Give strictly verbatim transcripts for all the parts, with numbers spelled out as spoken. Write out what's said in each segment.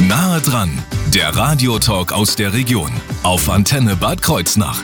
Nahe dran, der Radiotalk aus der Region auf Antenne Bad Kreuznach.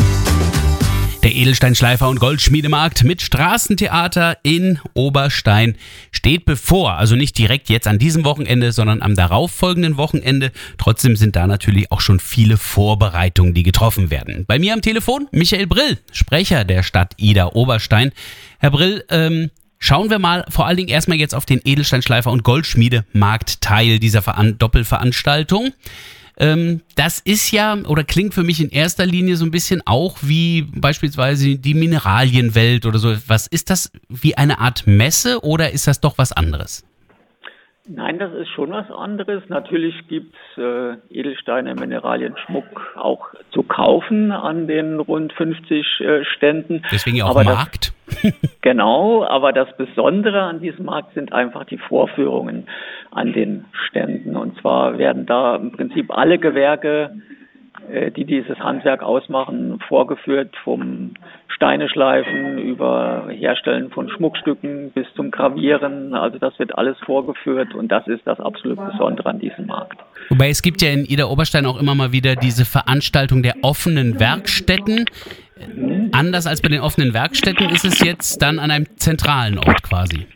Der Edelsteinschleifer- und Goldschmiedemarkt mit Straßentheater in Oberstein steht bevor. Also nicht direkt jetzt an diesem Wochenende, sondern am darauffolgenden Wochenende. Trotzdem sind da natürlich auch schon viele Vorbereitungen, die getroffen werden. Bei mir am Telefon Michael Brill, Sprecher der Stadt Idar-Oberstein. Herr Brill, ähm, schauen wir mal vor allen Dingen erstmal jetzt auf den Edelsteinschleifer- und Goldschmiedemarkt-Teil dieser Veran- Doppelveranstaltung. Ähm, das ist ja, oder klingt für mich in erster Linie so ein bisschen auch wie beispielsweise die Mineralienwelt oder so. Was ist das, wie eine Art Messe oder ist das doch was anderes? Nein, das ist schon was anderes. Natürlich gibt es äh, Edelsteine, Mineralien, Schmuck auch zu kaufen an den rund fünfzig äh, Ständen. Deswegen ja auch aber Markt. Das, genau, aber das Besondere an diesem Markt sind einfach die Vorführungen an den Ständen. Und zwar werden da im Prinzip alle Gewerke, äh, die dieses Handwerk ausmachen, vorgeführt, vom Steineschleifen über Herstellen von Schmuckstücken bis zum Gravieren. Also das wird alles vorgeführt und das ist das absolut Besondere an diesem Markt. Wobei es gibt ja in Idar-Oberstein auch immer mal wieder diese Veranstaltung der offenen Werkstätten. Mhm. Anders als bei den offenen Werkstätten ist es jetzt dann an einem zentralen Ort quasi.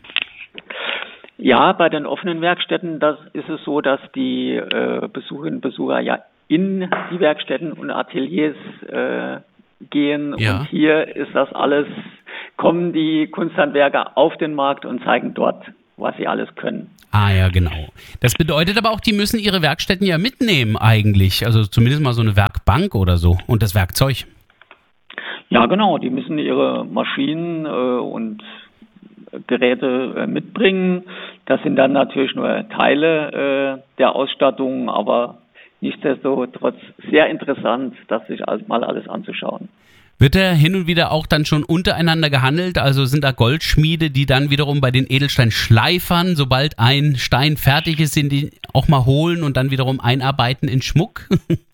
Ja, bei den offenen Werkstätten das ist es so, dass die äh, Besucherinnen und Besucher ja in die Werkstätten und Ateliers äh, gehen. Ja. Und hier ist das alles, kommen die Kunsthandwerker auf den Markt und zeigen dort, was sie alles können. Ah ja, genau. Das bedeutet aber auch, die müssen ihre Werkstätten ja mitnehmen eigentlich. Also zumindest mal so eine Werkbank oder so und das Werkzeug. Ja, genau. Die müssen ihre Maschinen äh, und Geräte äh, mitbringen. Das sind dann natürlich nur Teile äh, der Ausstattung, aber nichtsdestotrotz sehr interessant, das sich mal alles anzuschauen. Wird da hin und wieder auch dann schon untereinander gehandelt? Also sind da Goldschmiede, die dann wiederum bei den Edelsteinschleifern, sobald ein Stein fertig ist, sind die auch mal holen und dann wiederum einarbeiten in Schmuck?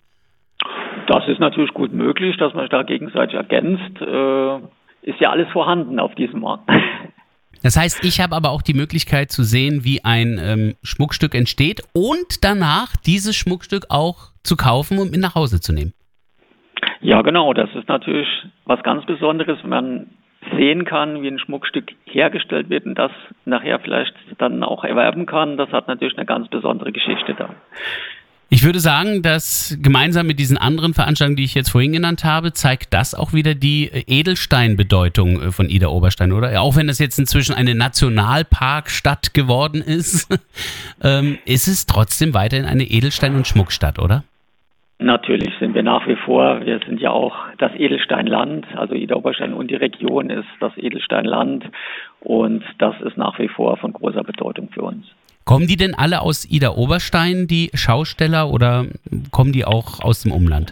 Das ist natürlich gut möglich, dass man sich da gegenseitig ergänzt. Äh, ist ja alles vorhanden auf diesem Markt. Das heißt, ich habe aber auch die Möglichkeit zu sehen, wie ein ähm, Schmuckstück entsteht und danach dieses Schmuckstück auch zu kaufen und mit nach Hause zu nehmen. Ja, genau. Das ist natürlich was ganz Besonderes, wenn man sehen kann, wie ein Schmuckstück hergestellt wird und das nachher vielleicht dann auch erwerben kann. Das hat natürlich eine ganz besondere Geschichte da. Ich würde sagen, dass gemeinsam mit diesen anderen Veranstaltungen, die ich jetzt vorhin genannt habe, zeigt das auch wieder die Edelsteinbedeutung von Idar-Oberstein, oder? Auch wenn das jetzt inzwischen eine Nationalparkstadt geworden ist, ähm, ist es trotzdem weiterhin eine Edelstein- und Schmuckstadt, oder? Natürlich sind wir nach wie vor, wir sind ja auch das Edelsteinland, also Idar-Oberstein und die Region ist das Edelsteinland und das ist nach wie vor von großer Bedeutung für uns. Kommen die denn alle aus Idar-Oberstein, die Schausteller, oder kommen die auch aus dem Umland?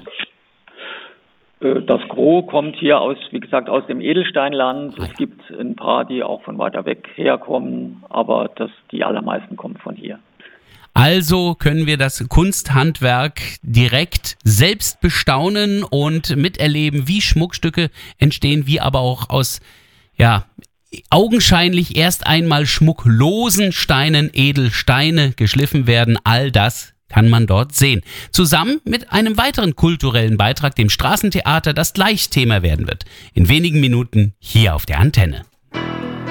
Das Gros kommt hier aus, wie gesagt, aus dem Edelsteinland. Es gibt ein paar, die auch von weiter weg herkommen, aber das, die allermeisten kommen von hier. Also können wir das Kunsthandwerk direkt selbst bestaunen und miterleben, wie Schmuckstücke entstehen, wie aber auch aus, ja, augenscheinlich erst einmal schmucklosen Steinen Edelsteine geschliffen werden. All das kann man dort sehen. Zusammen mit einem weiteren kulturellen Beitrag, dem Straßentheater, das gleich Thema werden wird. In wenigen Minuten hier auf der Antenne.